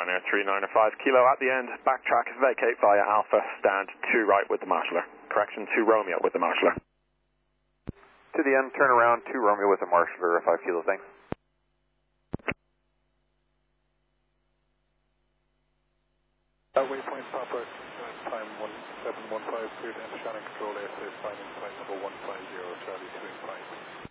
Ryanair 3905 Kilo at the end, backtrack, vacate via Alpha, stand 2 right with the marshaller. Correction, 2 Romeo with the marshaller. To the end, turn around, 2 Romeo with the marshaller, 5 Kilo, thanks. Waypoint Papa, time 1715, cleared into Shannon Control, ASA, signing flight number 150, Charlie 285.